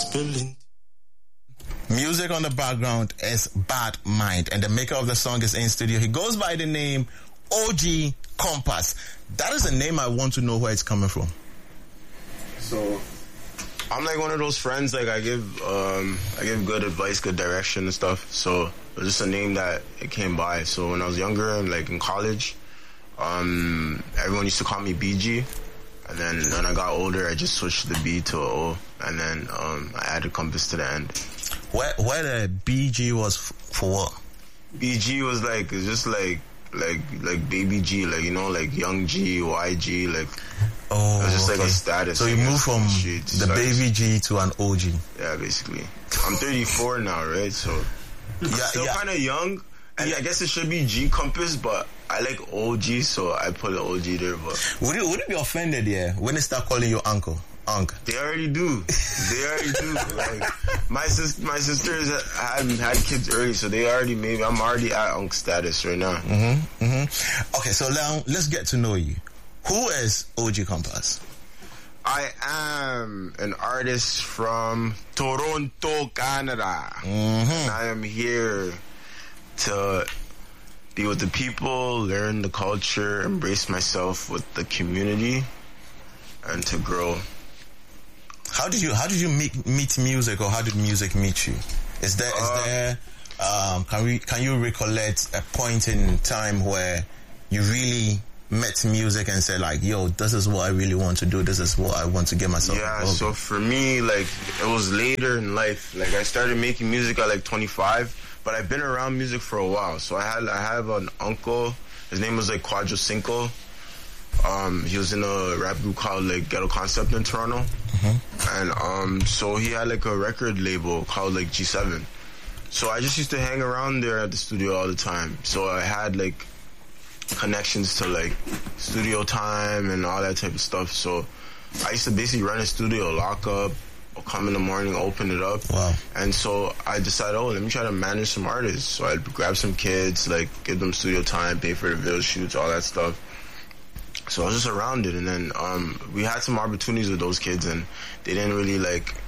spilling. Music on the background is Bad Mind, and the maker of the song is in studio. He goes by the name OG Compass. That is a name I want to know where it's coming from. So, I'm like one of those friends, like I give good advice, good direction and stuff. So, it was just a name that it came by. So when I was younger and like in college, everyone used to call me BG. And then when I got older, I just switched the B to a O. And then I added Compass to the end. Where the BG was for what? BG was like, it's just like baby G, like, you know, like young G, YG, like. Oh, it's just like a status. So you moved from the baby G to an OG. Yeah, basically. I'm 34 now, right? So still kind of young. And I guess it should be G Compass, but I like OG, so I put an OG there. But would you be offended, when they start calling you uncle? They already do. Like my sisters had kids early, so I'm already at uncle status right now. Okay, so now let's get to know you. Who is OG Compass? I am an artist from Toronto, Canada. And I am here to be with the people, learn the culture, embrace myself with the community, and to grow. How did you meet music, or how did music meet you? Is there can you recollect a point in time where you really met music and said like, yo, this is what I really want to do, this is what I want to get myself involved in? So for me, like, it was later in life. Like, I started making music at like 25, but I've been around music for a while. So I have an uncle, his name was like Quadro Cinco. He was in a rap group called like Ghetto Concept in Toronto. And so he had like a record label called like G7. So I just used to hang around there at the studio all the time. So I had like connections to like studio time and all that type of stuff. So I used to basically run a studio, lock up, come in the morning, open it up. Wow. And so I decided, let me try to manage some artists. So I'd grab some kids, like give them studio time, pay for the video shoots, all that stuff. So I was just around it, and then we had some opportunities with those kids, and they didn't really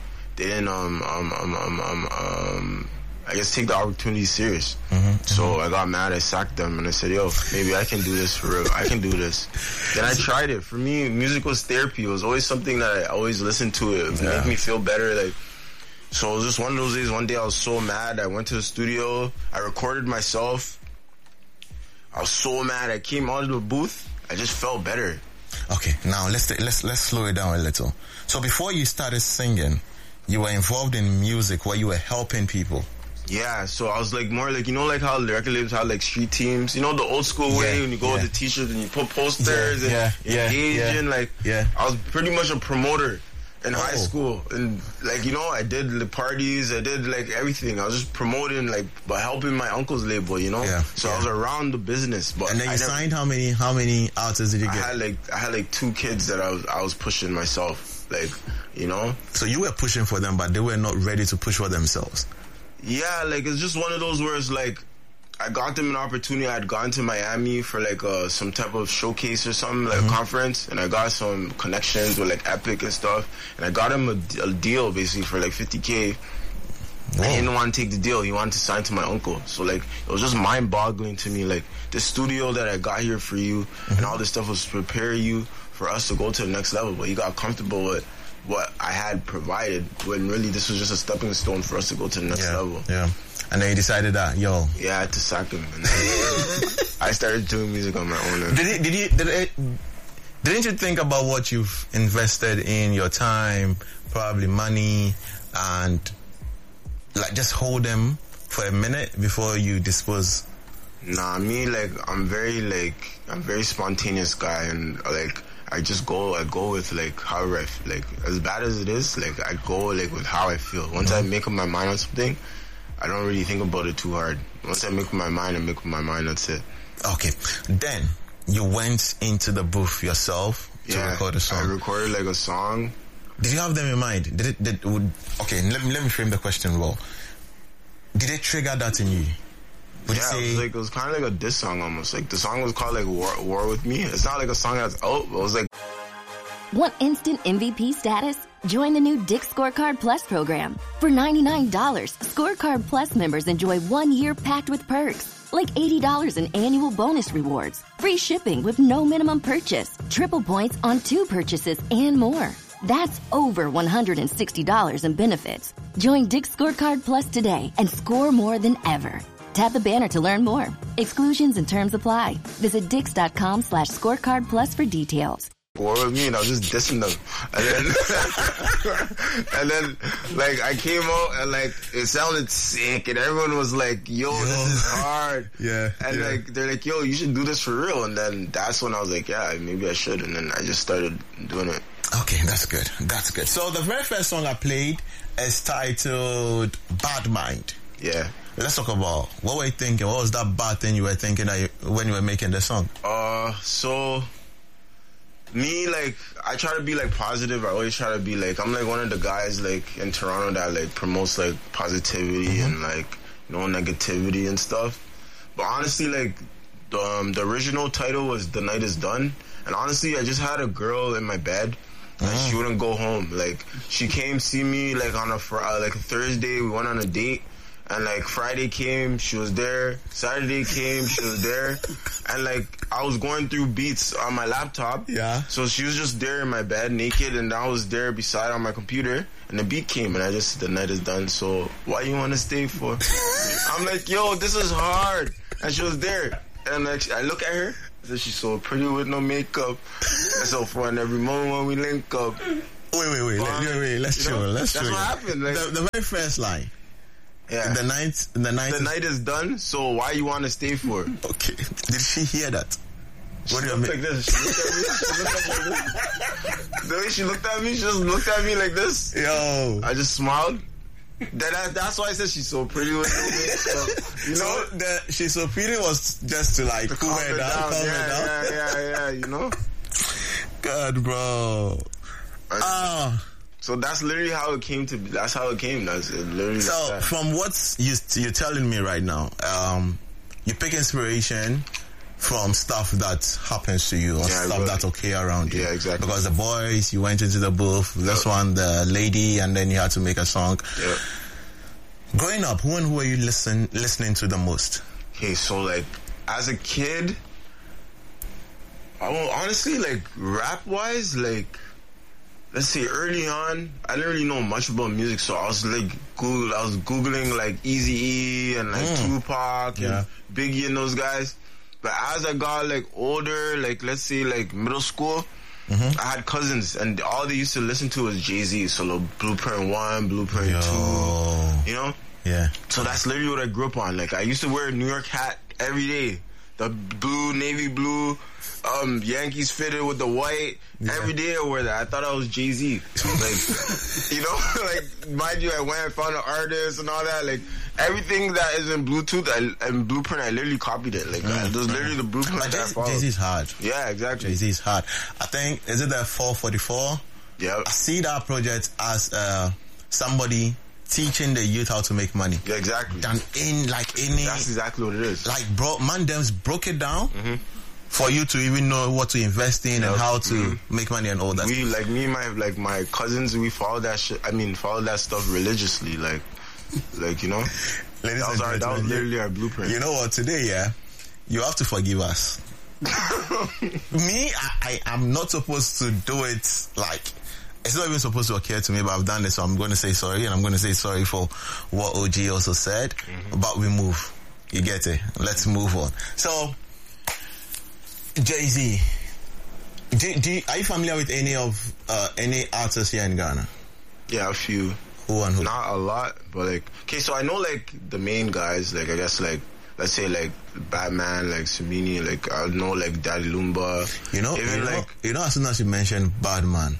I guess take the opportunity serious. So I got mad, I sacked them, and I said, yo, maybe I can do this for real. I can do this. Then I tried it. For me, music was therapy. It was always something that I always listened to. It would make me feel better. Like, so it was just one of those days. One day I was so mad. I went to the studio. I recorded myself. I was so mad. I came out of the booth. I just felt better. Okay, now let's slow it down a little. So before you started singing, you were involved in music where you were helping people. Yeah, so I was like more like, you know, like how the record labels had like street teams, you know, the old school way when you go with the t-shirts and you put posters and engage in, like, I was pretty much a promoter in high school. And like, you know, I did the parties, I did like everything. I was just promoting, like, by helping my uncle's label, you know? So I was around the business. But and then you signed how many artists did you get? I had like 2 kids that I was pushing myself, like, you know? So you were pushing for them, but they were not ready to push for themselves. Yeah, like, it's just one of those where it's like, I got them an opportunity. I'd gone to Miami for like some type of showcase or something, like a conference, and I got some connections with like Epic and stuff, and I got him a deal basically for like $50K. Whoa. He didn't want to take the deal. He wanted to sign to my uncle. So like, it was just mind-boggling to me. Like, the studio that I got here for you and all this stuff was to prepare you for us to go to the next level, but he got comfortable with what I had provided when really this was just a stepping stone for us to go to the next level. Yeah. And then you decided that, yo. Yeah, I had to sack him. And I started doing music on my own. Didn't you think about what you've invested in, your time, probably money, and like just hold them for a minute before you dispose? Nah, me, like, I'm very spontaneous guy, and like, I go with like however I feel. Like, as bad as it is, like, I go like with how I feel. Once I make up my mind on something, I don't really think about it too hard. Once I make up my mind, that's it. Okay. Then you went into the booth yourself to record a song. I recorded like a song. Did you have them in mind? Okay, let me frame the question well. Did it trigger that in you? It was kind of like a diss song almost. Like, the song was called like War With Me. It's not like a song that's out, but it was like... Want instant MVP status? Join the new Dick's Scorecard Plus program. For $99, Scorecard Plus members enjoy 1 year packed with perks, like $80 in annual bonus rewards, free shipping with no minimum purchase, triple points on 2 purchases, and more. That's over $160 in benefits. Join Dick's Scorecard Plus today and score more than ever. Tap the banner to learn more. Exclusions and terms apply. Visit dix.com/scorecard plus for details. War with me, and I was just dissing them, and then like I came out and like it sounded sick, and everyone was like, "Yo, this is hard." And like they're like, "Yo, you should do this for real." And then that's when I was like, "Yeah, maybe I should." And then I just started doing it. Okay, that's good. That's good. So the very first song I played is titled "Bad Mind." Yeah. Let's talk about what were you thinking. What was that bad thing you were thinking when you were making the song? So. Me, like, I try to be, like, positive. I always try to be, like, I'm, like, one of the guys, like, in Toronto that, like, promotes, like, positivity and, like, you know, negativity and stuff. But honestly, like, the original title was The Night Is Done. And honestly, I just had a girl in my bed. And she wouldn't go home. Like, she came see me, like, on a Thursday. We went on a date. And, like, Friday came, she was there. Saturday came, she was there. And, like, I was going through beats on my laptop. Yeah. So she was just there in my bed, naked, and I was there beside on my computer. And the beat came, and I just said, "The night is done, so why you want to stay for?" I'm like, "Yo, this is hard." And she was there. And, like, I look at her. I said, "She's so pretty with no makeup. And so fun every moment when we link up." Wait. Let's chill. That's what happened. Like, the very first line. Yeah. The night is done, so why you want to stay for? Okay. Did she hear that? What do you mean? Like this. She looked at me. She looked like this. The way she looked at me, she just looked at me like this. Yo. I just smiled. That's why I said she's so pretty with me. You know, she's so pretty was just to like cool her down. Yeah, you know. God, bro. So that's literally how it came to be. That's how it came. That's literally. So from what you're telling me right now, you pick inspiration from stuff that happens to you or stuff that's okay around you. Yeah, exactly. Because the boys, you went into the booth. This one, the lady, and then you had to make a song. Yeah. Growing up, who were you listening to the most? Okay, so like as a kid, honestly, like rap wise, like. Let's see, early on, I didn't really know much about music, so I was like, Googling like Eazy-E and like Tupac and Biggie and those guys. But as I got like older, like let's say like middle school, I had cousins and all they used to listen to was Jay-Z. So like, Blueprint 1, Blueprint 2, you know? Yeah. So that's literally what I grew up on. Like I used to wear a New York hat every day. The blue, navy blue, Yankees fitted with the white. Yeah. Every day I wear that. I thought I was Jay-Z. Like, you know, like, mind you, I went and found an artist and all that. Like, everything that is in Bluetooth and Blueprint, I literally copied it. Like, it was literally the Blueprint that I followed. Jay-Z's hard. Yeah, exactly. Jay-Z's hard. I think, is it the 444? Yeah. I see that project as somebody teaching the youth how to make money. Yeah, exactly. Than any. That's exactly what it is. Like, bro, Mandems broke it down for you to even know what to invest in and how to make money and all that. We, like me and my cousins, we follow that shit. I mean, follow that stuff religiously. Like you know, that was literally our blueprint. You know what? Today, you have to forgive us. Me, I'm not supposed to do it like. It's not even supposed to occur to me, but I've done this, so I'm going to say sorry, and I'm going to say sorry for what OG also said. But we move. You get it? Let's move on. So, Jay-Z, are you familiar with any artists here in Ghana? Yeah, a few. Who and who? Not a lot, but like, okay, so I know like the main guys, like I guess like, let's say like Batman, like Samini, like I know like Daddy Lumba. You know, as soon as you mentioned Batman,